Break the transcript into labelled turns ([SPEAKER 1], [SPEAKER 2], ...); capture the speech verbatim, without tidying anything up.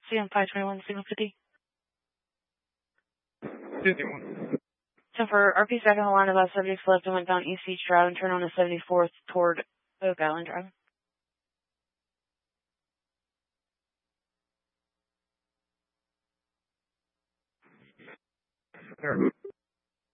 [SPEAKER 1] C M five twenty-one, signal fifty.
[SPEAKER 2] fifty-one.
[SPEAKER 1] So for R P second line, about subjects left and went down East Beach Drive and turned on to seventy-fourth toward Oak Island Drive.
[SPEAKER 2] Sure.